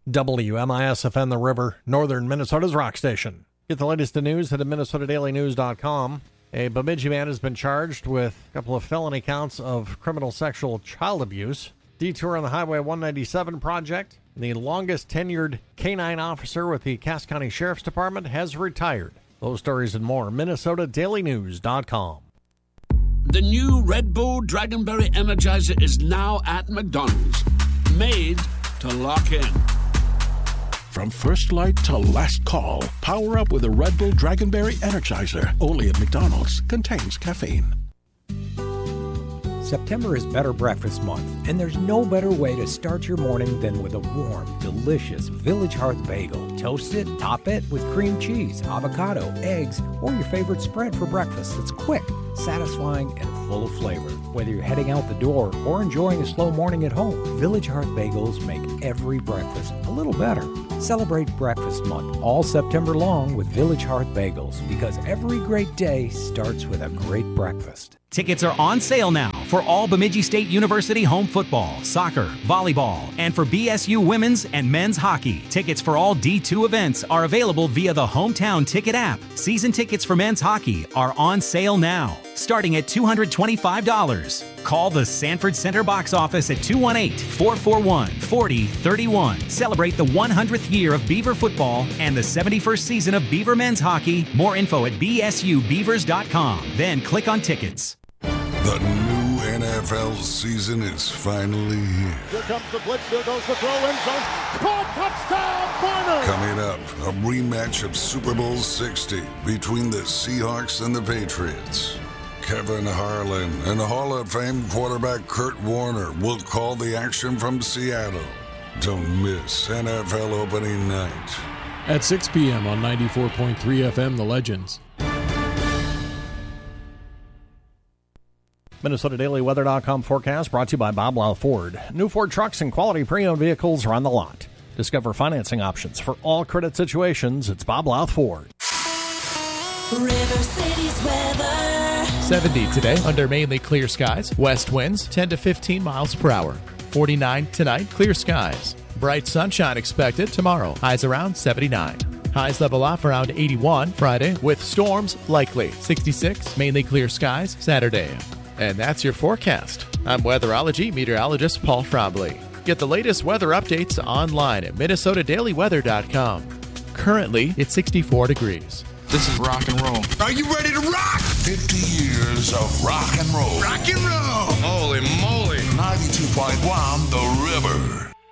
WMIS-FM The River, northern Minnesota's rock station. Get the latest in news at MinnesotaDailyNews.com. A Bemidji man has been charged with a couple of felony counts of criminal sexual child abuse. Detour on the Highway 197 project. The longest tenured K-9 officer with the Cass County Sheriff's Department has retired. Those stories and more, MinnesotaDailyNews.com. The new Red Bull Dragonberry Energizer is now at McDonald's. Made to lock in. From first light to last call, power up with a Red Bull Dragonberry Energizer. Only at McDonald's. Contains caffeine. September is Better Breakfast Month, and there's no better way to start your morning than with a warm, delicious Village Hearth bagel. Toast it, top it with cream cheese, avocado, eggs, or your favorite spread for breakfast. It's quick, satisfying, and full of flavor. Whether you're heading out the door or enjoying a slow morning at home, Village Hearth bagels make every breakfast a little better. Celebrate Breakfast Month all September long with Village Hearth bagels, because every great day starts with a great breakfast. Tickets are on sale now for all Bemidji State University home football, soccer, volleyball, and for BSU women's and men's hockey. Tickets for all D2 events are available via the Hometown Ticket app. Season tickets for men's hockey are on sale now, starting at $225. Call the Sanford Center box office at 218-441-4031. Celebrate the 100th year of Beaver football and the 71st season of Beaver men's hockey. More info at bsubeavers.com. Then click on tickets. The new NFL season is finally here. Here comes the blitz. There goes the throw in zone. Caught, touchdown, Warner! Coming up, a rematch of Super Bowl 60 between the Seahawks and the Patriots. Kevin Harlan and Hall of Fame quarterback Kurt Warner will call the action from Seattle. Don't miss NFL opening night. At 6 p.m. on 94.3 FM, The Legends. MinnesotaDailyWeather.com forecast brought to you by Bob Louth Ford. New Ford trucks and quality pre-owned vehicles are on the lot. Discover financing options for all credit situations. It's Bob Louth Ford. River City's weather. 70 today under mainly clear skies. West winds 10 to 15 miles per hour. 49 tonight, clear skies. Bright sunshine expected tomorrow. Highs around 79. Highs level off around 81 Friday with storms likely. 66 mainly clear skies Saturday. And that's your forecast. I'm weatherology meteorologist Paul Frombley. Get the latest weather updates online at MinnesotaDailyWeather.com. Currently, it's 64 degrees. This is rock and roll. Are you ready to rock? 50 years of rock and roll. Rock and roll! Holy moly! 92.1 The River.